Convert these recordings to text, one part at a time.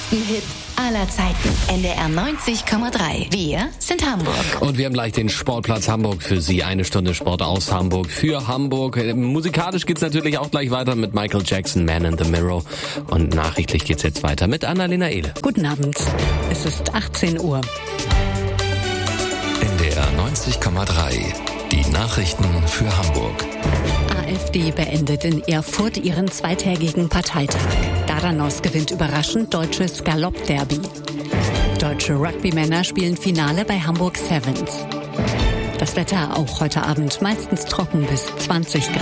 größten Hits aller Zeiten. NDR 90,3. Wir sind Hamburg. Und wir haben gleich den Sportplatz Hamburg für Sie. 1 Stunde Sport aus Hamburg für Hamburg. Musikalisch geht's natürlich auch gleich weiter mit Michael Jackson, Man in the Mirror. Und nachrichtlich geht's jetzt weiter mit Annalena Ehle. Guten Abend. Es ist 18 Uhr. NDR 90,3. Die Nachrichten für Hamburg. AfD beendet in Erfurt ihren zweitägigen Parteitag. Dardanos gewinnt überraschend deutsches Galopp-Derby. Deutsche Rugby-Männer spielen Finale bei Hamburg Sevens. Das Wetter auch heute Abend meistens trocken bis 20 Grad.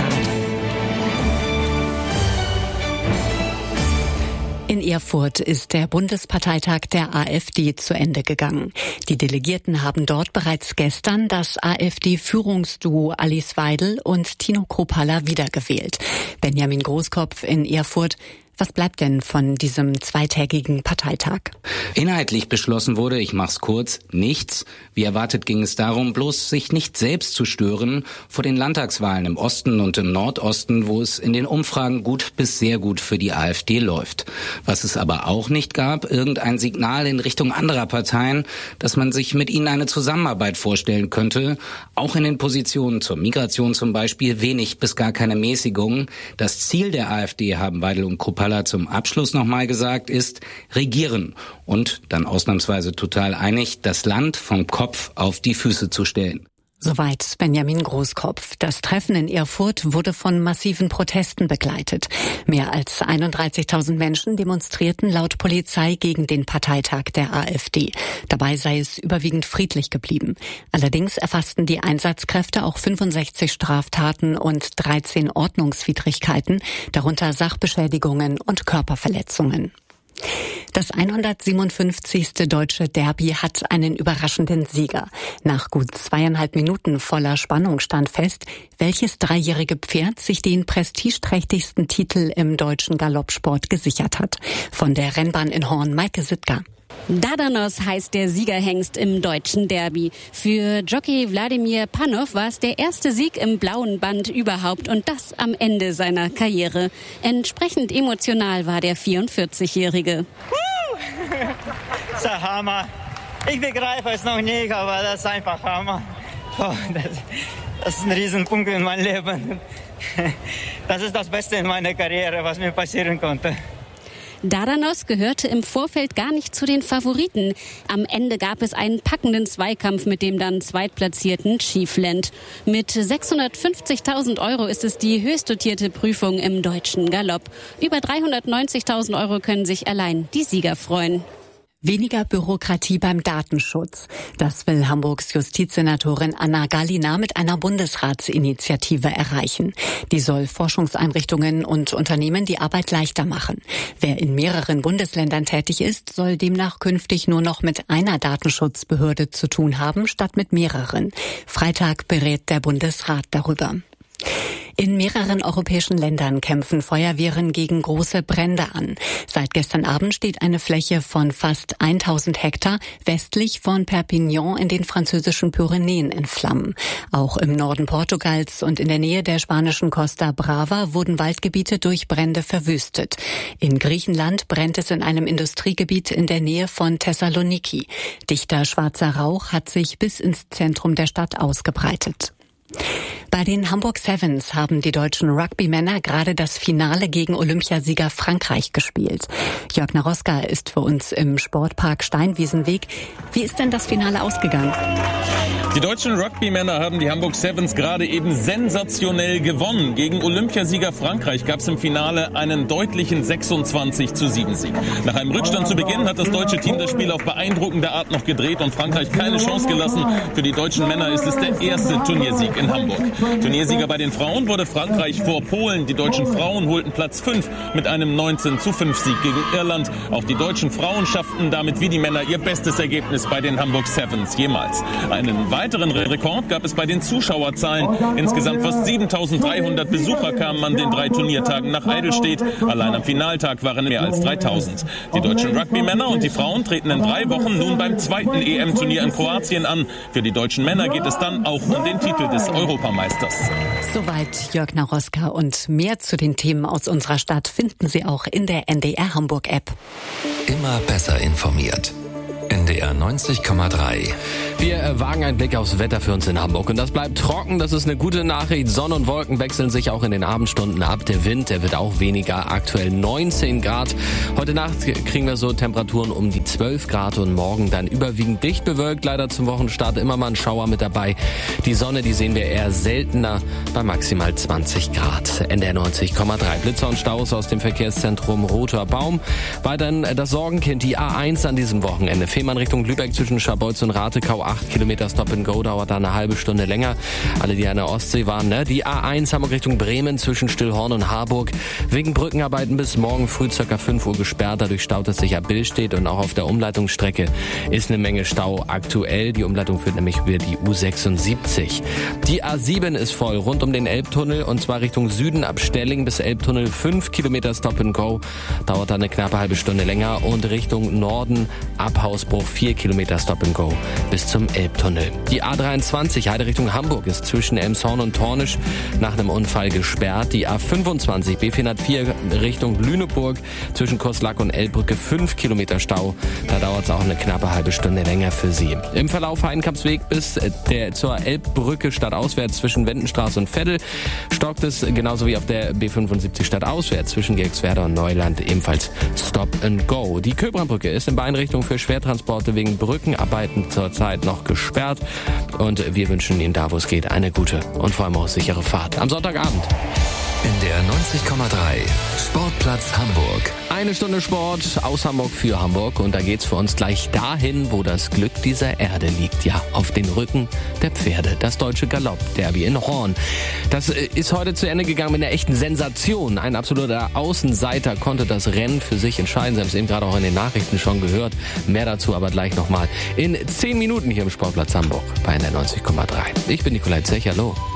In Erfurt ist der Bundesparteitag der AfD zu Ende gegangen. Die Delegierten haben dort bereits gestern das AfD-Führungsduo Alice Weidel und Tino Kruppalla wiedergewählt. Benjamin Großkopf in Erfurt. Was bleibt denn von diesem zweitägigen Parteitag? Inhaltlich beschlossen wurde, ich mach's kurz, nichts. Wie erwartet ging es darum, bloß sich nicht selbst zu stören vor den Landtagswahlen im Osten und im Nordosten, wo es in den Umfragen gut bis sehr gut für die AfD läuft. Was es aber auch nicht gab, irgendein Signal in Richtung anderer Parteien, dass man sich mit ihnen eine Zusammenarbeit vorstellen könnte. Auch in den Positionen zur Migration zum Beispiel wenig bis gar keine Mäßigung. Das Ziel der AfD, haben Weidel und Kruppalla zum Abschluss nochmal gesagt, ist regieren und dann ausnahmsweise total einig, das Land vom Kopf auf die Füße zu stellen. Soweit Benjamin Großkopf. Das Treffen in Erfurt wurde von massiven Protesten begleitet. Mehr als 31.000 Menschen demonstrierten laut Polizei gegen den Parteitag der AfD. Dabei sei es überwiegend friedlich geblieben. Allerdings erfassten die Einsatzkräfte auch 65 Straftaten und 13 Ordnungswidrigkeiten, darunter Sachbeschädigungen und Körperverletzungen. Das 157. Deutsche Derby hat einen überraschenden Sieger. Nach gut 2,5 Minuten voller Spannung stand fest, welches 3-jährige Pferd sich den prestigeträchtigsten Titel im deutschen Galoppsport gesichert hat. Von der Rennbahn in Horn, Maike Sittger. Dardanos heißt der Siegerhengst im deutschen Derby. Für Jockey Wladimir Panow war es der erste Sieg im blauen Band überhaupt und das am Ende seiner Karriere. Entsprechend emotional war der 44-Jährige. Das ist Hammer. Ich begreife es noch nicht, aber das ist einfach Hammer. Oh, das ist ein Riesenpunkt in meinem Leben. Das ist das Beste in meiner Karriere, was mir passieren konnte. Dardanos gehörte im Vorfeld gar nicht zu den Favoriten. Am Ende gab es einen packenden Zweikampf mit dem dann zweitplatzierten Chiefland. Mit 650.000 € ist es die höchst dotierte Prüfung im deutschen Galopp. Über 390.000 € können sich allein die Sieger freuen. Weniger Bürokratie beim Datenschutz. Das will Hamburgs Justizsenatorin Anna Gallina mit einer Bundesratsinitiative erreichen. Die soll Forschungseinrichtungen und Unternehmen die Arbeit leichter machen. Wer in mehreren Bundesländern tätig ist, soll demnach künftig nur noch mit einer Datenschutzbehörde zu tun haben, statt mit mehreren. Freitag berät der Bundesrat darüber. In mehreren europäischen Ländern kämpfen Feuerwehren gegen große Brände an. Seit gestern Abend steht eine Fläche von fast 1000 Hektar westlich von Perpignan in den französischen Pyrenäen in Flammen. Auch im Norden Portugals und in der Nähe der spanischen Costa Brava wurden Waldgebiete durch Brände verwüstet. In Griechenland brennt es in einem Industriegebiet in der Nähe von Thessaloniki. Dichter schwarzer Rauch hat sich bis ins Zentrum der Stadt ausgebreitet. Bei den Hamburg Sevens haben die deutschen Rugby-Männer gerade das Finale gegen Olympiasieger Frankreich gespielt. Jörg Naroska ist für uns im Sportpark Steinwiesenweg. Wie ist denn das Finale ausgegangen? Die deutschen Rugby-Männer haben die Hamburg Sevens gerade eben sensationell gewonnen. Gegen Olympiasieger Frankreich gab es im Finale einen deutlichen 26-7-Sieg. Nach einem Rückstand zu Beginn hat das deutsche Team das Spiel auf beeindruckende Art noch gedreht und Frankreich keine Chance gelassen. Für die deutschen Männer ist es der erste Turniersieg in Hamburg. Turniersieger bei den Frauen wurde Frankreich vor Polen. Die deutschen Frauen holten Platz 5 mit einem 19-5-Sieg gegen Irland. Auch die deutschen Frauen schafften damit wie die Männer ihr bestes Ergebnis bei den Hamburg Sevens jemals. Einen weiteren Rekord gab es bei den Zuschauerzahlen. Insgesamt fast 7.300 Besucher kamen an den 3 Turniertagen nach Eidelstedt. Allein am Finaltag waren mehr als 3.000. Die deutschen Rugby-Männer und die Frauen treten in 3 Wochen nun beim 2. EM-Turnier in Kroatien an. Für die deutschen Männer geht es dann auch um den Titel des Europameisters. Soweit Jörg Naroska und mehr zu den Themen aus unserer Stadt finden Sie auch in der NDR Hamburg App. immer besser informiert. NDR 90,3. Wir wagen einen Blick aufs Wetter für uns in Hamburg und das bleibt trocken, das ist eine gute Nachricht. Sonne und Wolken wechseln sich auch in den Abendstunden ab. Der Wind, der wird auch weniger, aktuell 19 Grad. Heute Nacht kriegen wir so Temperaturen um die 12 Grad und morgen dann überwiegend dicht bewölkt. Leider zum Wochenstart immer mal ein Schauer mit dabei. Die Sonne, die sehen wir eher seltener bei maximal 20 Grad. NDR 90,3. Blitzer und Staus aus dem Verkehrszentrum Roter Baum. Weiterhin das Sorgenkind, die A1 an diesem Wochenende. Fehmarn Richtung Lübeck zwischen Scharbeutz und Ratekau, 8 Kilometer Stop and Go, dauert da eine halbe Stunde länger. Alle, die an der Ostsee waren, ne? Die A1 Hamburg Richtung Bremen zwischen Stillhorn und Harburg. Wegen Brückenarbeiten bis morgen früh ca. 5 Uhr gesperrt. Dadurch staut es sich ab Billstedt und auch auf der Umleitungsstrecke ist eine Menge Stau aktuell. Die Umleitung führt nämlich über die U76. Die A7 ist voll rund um den Elbtunnel und zwar Richtung Süden ab Stelling bis Elbtunnel 5 Kilometer Stop and Go. Dauert da eine knappe halbe Stunde länger und Richtung Norden ab Hausbruch 4 Kilometer Stop and Go bis zum Elbtunnel. Die A23 Heide Richtung Hamburg ist zwischen Elmshorn und Tornisch nach einem Unfall gesperrt. Die A25 B404 Richtung Lüneburg zwischen Koslack und Elbbrücke 5 Kilometer Stau. Da dauert es auch eine knappe halbe Stunde länger für Sie. Im Verlauf Heidenkampsweg bis zur Elbbrücke stadtauswärts zwischen Wendenstraße und Veddel stockt es genauso wie auf der B75 stadtauswärts zwischen Georgswerda und Neuland ebenfalls Stop and Go. Die Köbrandbrücke ist in beiden Richtungen für Schwertransporte wegen Brückenarbeiten zurzeit noch gesperrt und wir wünschen Ihnen da, wo es geht, eine gute und vor allem auch sichere Fahrt am Sonntagabend. NDR 90,3 Sportplatz Hamburg. Eine Stunde Sport aus Hamburg für Hamburg und da geht's für uns gleich dahin, wo das Glück dieser Erde liegt. Ja, auf den Rücken der Pferde. Das deutsche Galopp-Derby in Horn. Das ist heute zu Ende gegangen mit einer echten Sensation. Ein absoluter Außenseiter konnte das Rennen für sich entscheiden. Sie haben es eben gerade auch in den Nachrichten schon gehört. Mehr dazu aber gleich nochmal in 10 Minuten hier im Sportplatz Hamburg bei NDR 90,3. Ich bin Nikolai Zech, hallo.